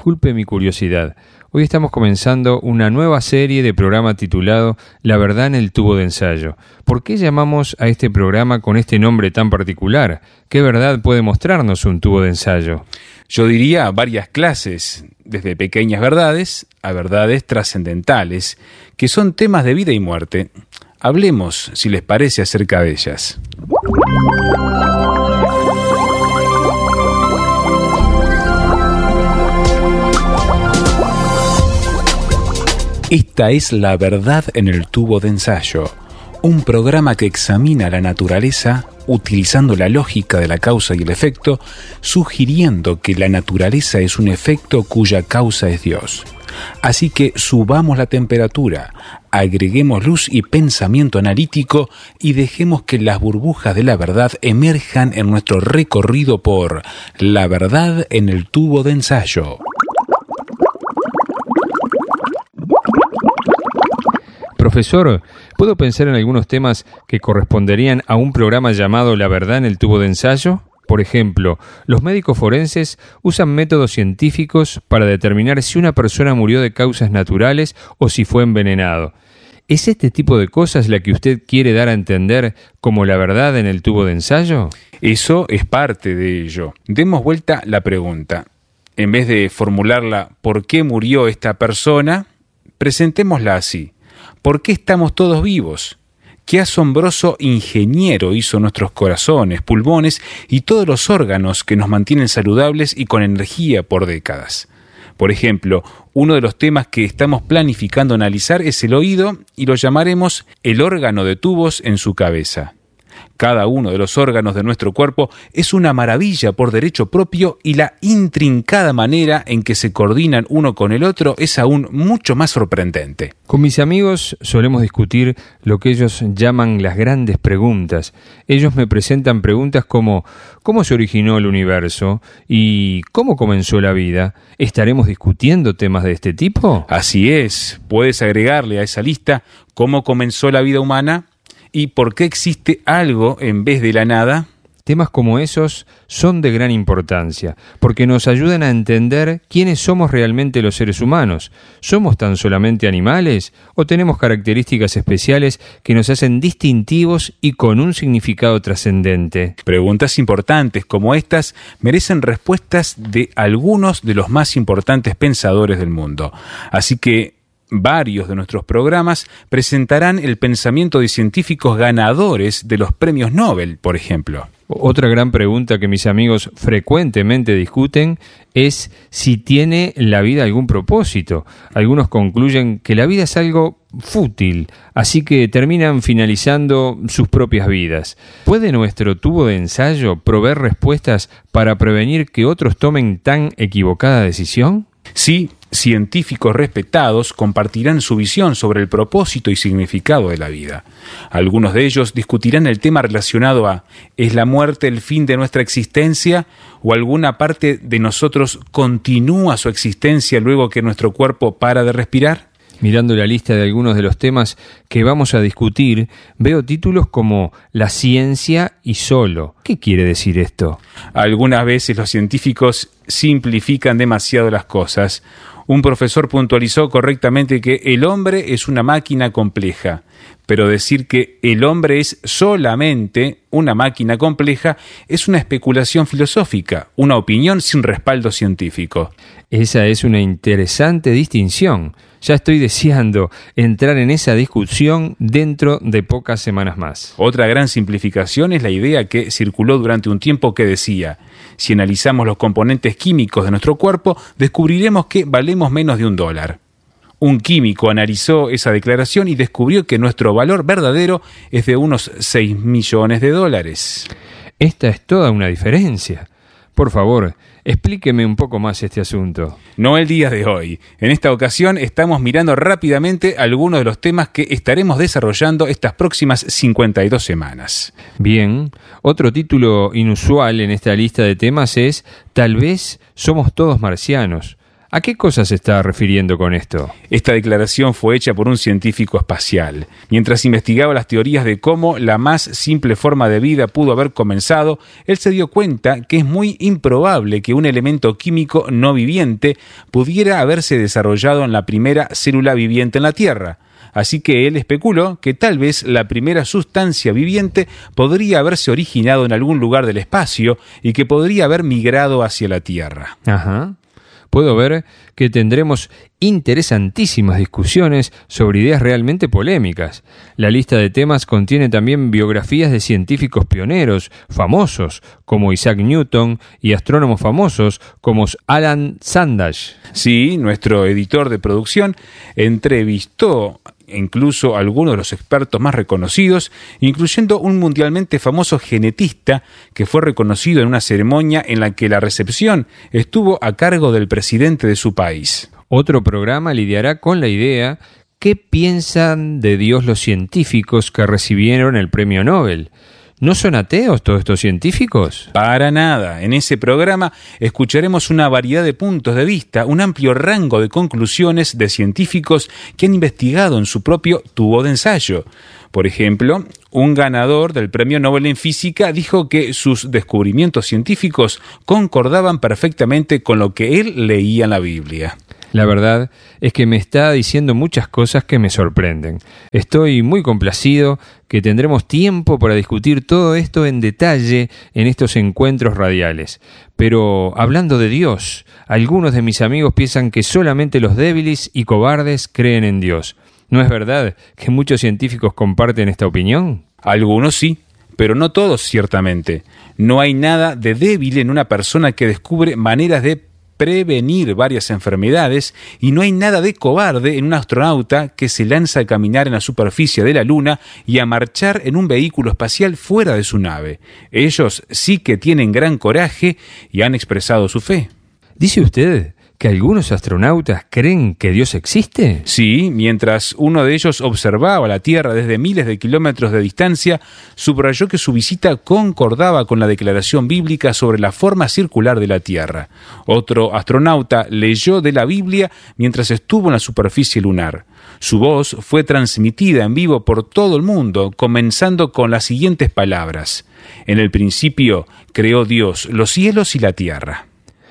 Disculpe mi curiosidad. Hoy estamos comenzando una nueva serie de programa titulado La verdad en el tubo de ensayo. ¿Por qué llamamos a este programa con este nombre tan particular? ¿Qué verdad puede mostrarnos un tubo de ensayo? Yo diría varias clases, desde pequeñas verdades a verdades trascendentales, que son temas de vida y muerte. Hablemos, si les parece, acerca de ellas. Esta es La verdad en el tubo de ensayo, un programa que examina la naturaleza utilizando la lógica de la causa y el efecto, sugiriendo que la naturaleza es un efecto cuya causa es Dios. Así que subamos la temperatura, agreguemos luz y pensamiento analítico y dejemos que las burbujas de la verdad emerjan en nuestro recorrido por La verdad en el tubo de ensayo. Profesor, ¿puedo pensar en algunos temas que corresponderían a un programa llamado La verdad en el tubo de ensayo? Por ejemplo, los médicos forenses usan métodos científicos para determinar si una persona murió de causas naturales o si fue envenenado. ¿Es este tipo de cosas la que usted quiere dar a entender como la verdad en el tubo de ensayo? Eso es parte de ello. Demos vuelta la pregunta. En vez de formularla ¿por qué murió esta persona?, presentémosla así. ¿Por qué estamos todos vivos? ¿Qué asombroso ingeniero hizo nuestros corazones, pulmones y todos los órganos que nos mantienen saludables y con energía por décadas? Por ejemplo, uno de los temas que estamos planificando analizar es el oído y lo llamaremos el órgano de tubos en su cabeza. Cada uno de los órganos de nuestro cuerpo es una maravilla por derecho propio y la intrincada manera en que se coordinan uno con el otro es aún mucho más sorprendente. Con mis amigos solemos discutir lo que ellos llaman las grandes preguntas. Ellos me presentan preguntas como ¿cómo se originó el universo? ¿Y cómo comenzó la vida? ¿Estaremos discutiendo temas de este tipo? Así es. Puedes agregarle a esa lista cómo comenzó la vida humana y por qué existe algo en vez de la nada. Temas como esos son de gran importancia, porque nos ayudan a entender quiénes somos realmente los seres humanos. ¿Somos tan solamente animales o tenemos características especiales que nos hacen distintivos y con un significado trascendente? Preguntas importantes como estas merecen respuestas de algunos de los más importantes pensadores del mundo. Así que varios de nuestros programas presentarán el pensamiento de científicos ganadores de los premios Nobel, por ejemplo. Otra gran pregunta que mis amigos frecuentemente discuten es si tiene la vida algún propósito. Algunos concluyen que la vida es algo fútil, así que terminan finalizando sus propias vidas. ¿Puede nuestro tubo de ensayo proveer respuestas para prevenir que otros tomen tan equivocada decisión? Sí, científicos respetados compartirán su visión sobre el propósito y significado de la vida. Algunos de ellos discutirán el tema relacionado a ¿es la muerte el fin de nuestra existencia? ¿O alguna parte de nosotros continúa su existencia luego que nuestro cuerpo para de respirar? Mirando la lista de algunos de los temas que vamos a discutir, veo títulos como La ciencia y solo. ¿Qué quiere decir esto? Algunas veces los científicos simplifican demasiado las cosas. Un profesor puntualizó correctamente que el hombre es una máquina compleja, pero decir que el hombre es solamente una máquina compleja es una especulación filosófica, una opinión sin respaldo científico. Esa es una interesante distinción. Ya estoy deseando entrar en esa discusión dentro de pocas semanas más. Otra gran simplificación es la idea que circuló durante un tiempo que decía: si analizamos los componentes químicos de nuestro cuerpo, descubriremos que valemos menos de $1. Un químico analizó esa declaración y descubrió que nuestro valor verdadero es de unos $6 millones. Esta es toda una diferencia. Por favor, explíqueme un poco más este asunto. No el día de hoy. En esta ocasión estamos mirando rápidamente algunos de los temas que estaremos desarrollando estas próximas 52 semanas. Bien, otro título inusual en esta lista de temas es Tal vez somos todos marcianos. ¿A qué cosa se está refiriendo con esto? Esta declaración fue hecha por un científico espacial. Mientras investigaba las teorías de cómo la más simple forma de vida pudo haber comenzado, él se dio cuenta que es muy improbable que un elemento químico no viviente pudiera haberse desarrollado en la primera célula viviente en la Tierra. Así que él especuló que tal vez la primera sustancia viviente podría haberse originado en algún lugar del espacio y que podría haber migrado hacia la Tierra. Ajá. Puedo ver que tendremos interesantísimas discusiones sobre ideas realmente polémicas. La lista de temas contiene también biografías de científicos pioneros, famosos, como Isaac Newton, y astrónomos famosos, como Alan Sandage. Sí, nuestro editor de producción entrevistó incluso a algunos de los expertos más reconocidos, incluyendo un mundialmente famoso genetista que fue reconocido en una ceremonia en la que la recepción estuvo a cargo del presidente de su país. Otro programa lidiará con la idea: ¿qué piensan de Dios los científicos que recibieron el premio Nobel? ¿No son ateos todos estos científicos? Para nada. En ese programa escucharemos una variedad de puntos de vista, un amplio rango de conclusiones de científicos que han investigado en su propio tubo de ensayo. Por ejemplo, un ganador del Premio Nobel en Física dijo que sus descubrimientos científicos concordaban perfectamente con lo que él leía en la Biblia. La verdad es que me está diciendo muchas cosas que me sorprenden. Estoy muy complacido que tendremos tiempo para discutir todo esto en detalle en estos encuentros radiales. Pero hablando de Dios, algunos de mis amigos piensan que solamente los débiles y cobardes creen en Dios. ¿No es verdad que muchos científicos comparten esta opinión? Algunos sí, pero no todos, ciertamente. No hay nada de débil en una persona que descubre maneras de prevenir varias enfermedades, y no hay nada de cobarde en un astronauta que se lanza a caminar en la superficie de la Luna y a marchar en un vehículo espacial fuera de su nave. Ellos sí que tienen gran coraje y han expresado su fe. ¿Dice usted que algunos astronautas creen que Dios existe? Sí, mientras uno de ellos observaba la Tierra desde miles de kilómetros de distancia, subrayó que su visita concordaba con la declaración bíblica sobre la forma circular de la Tierra. Otro astronauta leyó de la Biblia mientras estuvo en la superficie lunar. Su voz fue transmitida en vivo por todo el mundo, comenzando con las siguientes palabras: En el principio creó Dios los cielos y la tierra.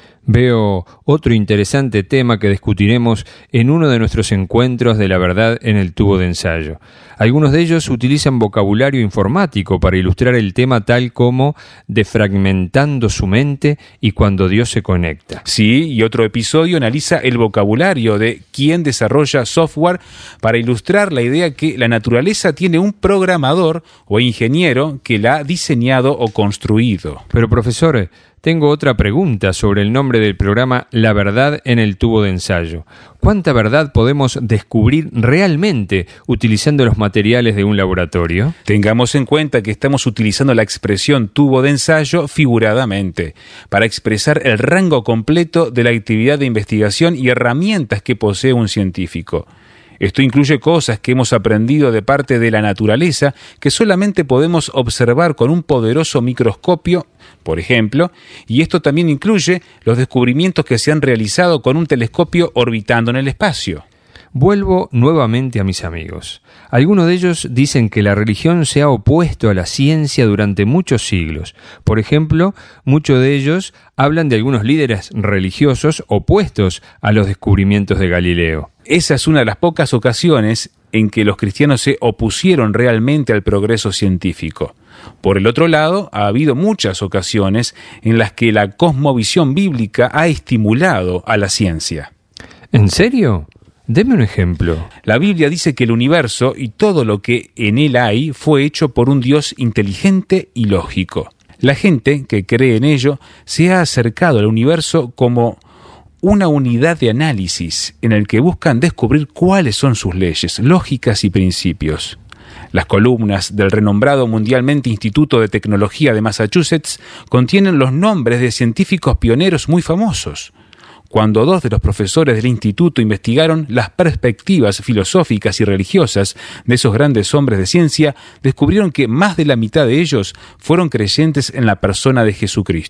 Veo otro interesante tema que discutiremos en uno de nuestros encuentros de la verdad en el tubo de ensayo. Algunos de ellos utilizan vocabulario informático para ilustrar el tema, tal como defragmentando su mente y cuando Dios se conecta. Sí, y otro episodio analiza el vocabulario de quien desarrolla software para ilustrar la idea que la naturaleza tiene un programador o ingeniero que la ha diseñado o construido. Pero profesor, tengo otra pregunta sobre el nombre del programa La Verdad en el Tubo de Ensayo. ¿Cuánta verdad podemos descubrir realmente utilizando los materiales de un laboratorio? Tengamos en cuenta que estamos utilizando la expresión tubo de ensayo figuradamente, para expresar el rango completo de la actividad de investigación y herramientas que posee un científico. Esto incluye cosas que hemos aprendido de parte de la naturaleza que solamente podemos observar con un poderoso microscopio, por ejemplo, y esto también incluye los descubrimientos que se han realizado con un telescopio orbitando en el espacio. Vuelvo nuevamente a mis amigos. Algunos de ellos dicen que la religión se ha opuesto a la ciencia durante muchos siglos. Por ejemplo, muchos de ellos hablan de algunos líderes religiosos opuestos a los descubrimientos de Galileo. Esa es una de las pocas ocasiones en que los cristianos se opusieron realmente al progreso científico. Por el otro lado, ha habido muchas ocasiones en las que la cosmovisión bíblica ha estimulado a la ciencia. ¿En serio? Deme un ejemplo. La Biblia dice que el universo y todo lo que en él hay fue hecho por un Dios inteligente y lógico. La gente que cree en ello se ha acercado al universo como una unidad de análisis en el que buscan descubrir cuáles son sus leyes, lógicas y principios. Las columnas del renombrado mundialmente Instituto de Tecnología de Massachusetts contienen los nombres de científicos pioneros muy famosos. Cuando dos de los profesores del instituto investigaron las perspectivas filosóficas y religiosas de esos grandes hombres de ciencia, descubrieron que más de la mitad de ellos fueron creyentes en la persona de Jesucristo.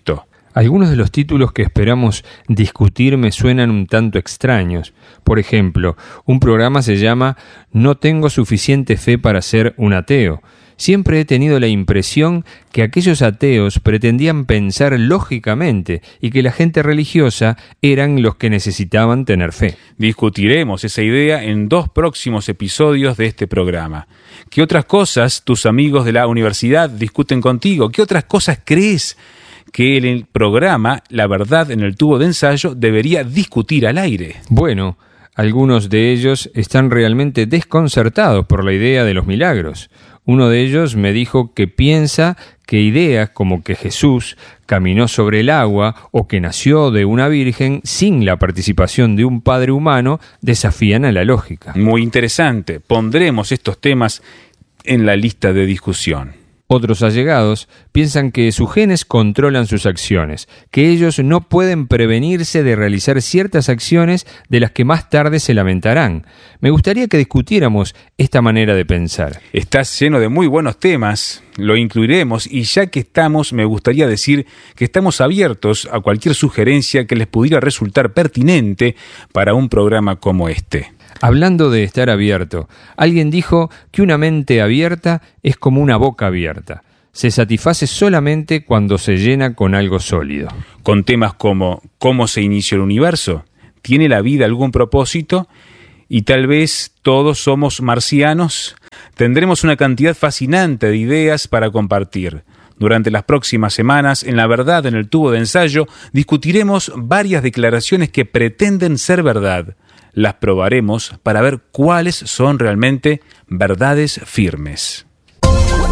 Algunos de los títulos que esperamos discutir me suenan un tanto extraños. Por ejemplo, un programa se llama No tengo suficiente fe para ser un ateo. Siempre he tenido la impresión que aquellos ateos pretendían pensar lógicamente y que la gente religiosa eran los que necesitaban tener fe. Discutiremos esa idea en 2 próximos episodios de este programa. ¿Qué otras cosas tus amigos de la universidad discuten contigo? ¿Qué otras cosas crees que el programa La Verdad en el Tubo de Ensayo debería discutir al aire? Bueno, algunos de ellos están realmente desconcertados por la idea de los milagros. Uno de ellos me dijo que piensa que ideas como que Jesús caminó sobre el agua o que nació de una virgen sin la participación de un padre humano desafían a la lógica. Muy interesante. Pondremos estos temas en la lista de discusión. Otros allegados piensan que sus genes controlan sus acciones, que ellos no pueden prevenirse de realizar ciertas acciones de las que más tarde se lamentarán. Me gustaría que discutiéramos esta manera de pensar. Estás lleno de muy buenos temas, lo incluiremos y ya que estamos, me gustaría decir que estamos abiertos a cualquier sugerencia que les pudiera resultar pertinente para un programa como este. Hablando de estar abierto, alguien dijo que una mente abierta es como una boca abierta. Se satisface solamente cuando se llena con algo sólido. Con temas como ¿cómo se inició el universo? ¿Tiene la vida algún propósito? Y tal vez todos somos marcianos. Tendremos una cantidad fascinante de ideas para compartir. Durante las próximas semanas, en La Verdad en el Tubo de Ensayo, discutiremos varias declaraciones que pretenden ser verdad. Las probaremos para ver cuáles son realmente verdades firmes.